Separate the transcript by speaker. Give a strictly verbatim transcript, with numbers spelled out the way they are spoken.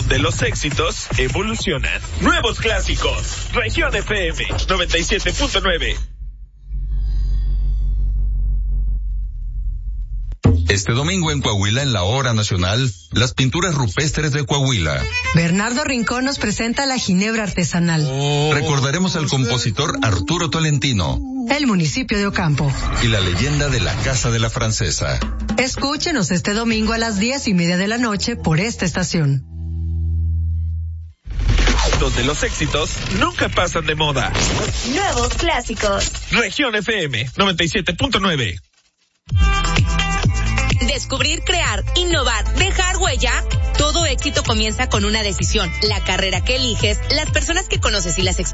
Speaker 1: donde los éxitos evolucionan. Nuevos clásicos. Región F M noventa y siete punto nueve.
Speaker 2: Este domingo en Coahuila, en la Hora Nacional, las pinturas rupestres de Coahuila.
Speaker 3: Bernardo Rincón nos presenta la ginebra artesanal.
Speaker 2: Recordaremos al compositor Arturo Tolentino.
Speaker 3: El municipio de Ocampo.
Speaker 2: Y la leyenda de la Casa de la Francesa.
Speaker 3: Escúchenos este domingo a las diez y media de la noche por esta estación.
Speaker 1: Donde los éxitos nunca pasan de moda.
Speaker 4: Nuevos clásicos.
Speaker 1: Región F M noventa y siete punto nueve.
Speaker 5: Descubrir, crear, innovar, dejar huella. Todo éxito comienza con una decisión. La carrera que eliges, las personas que conoces y las experiencias